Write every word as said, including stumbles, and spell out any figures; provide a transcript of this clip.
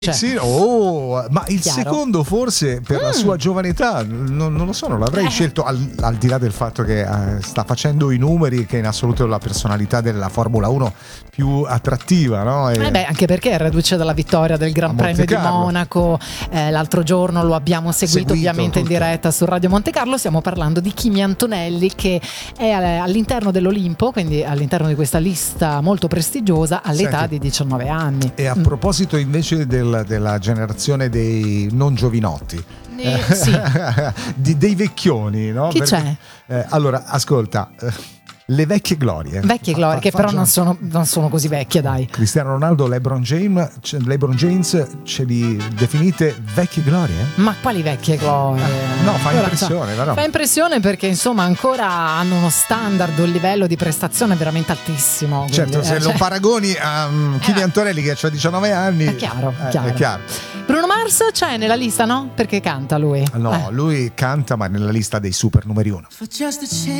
Cioè. Sì, oh, ma il Chiaro. secondo forse per mm. la sua giovane età, non, non lo so, non l'avrei eh. scelto al, al di là del fatto che eh, sta facendo i numeri, che in assoluto è la personalità della Formula uno più attrattiva, no? E... Eh beh, anche perché è reduce dalla vittoria del Gran Premio di Monaco, eh, l'altro giorno lo abbiamo seguito, seguito ovviamente tutto. in diretta su Radio Monte Carlo. Stiamo parlando di Kimi Antonelli, che è all'interno dell'Olimpo, quindi all'interno di questa lista molto prestigiosa all'età Senti, di diciannove anni. E a mm. proposito invece del della generazione dei non giovinotti, eh, sì. di, dei vecchioni, no? Chi Perché, c'è? Eh, allora, ascolta, eh, le vecchie glorie. Vecchie glorie, fa, che fa, però non sono, non sono così vecchie, dai. Cristiano Ronaldo, LeBron James, LeBron James ce li definite vecchie glorie? Ma quali vecchie glorie? Eh, no, fa allora, impressione, cioè, no? Fa impressione perché insomma ancora hanno uno standard, un livello di prestazione veramente altissimo. Quindi, certo, eh, se cioè... lo paragoni a um, Kimi eh, Antonelli che ha diciannove anni, è chiaro, eh, chiaro. è chiaro. Bruno Mars c'è nella lista, no? Perché canta lui? No, eh. lui canta ma nella lista dei super numeri uno.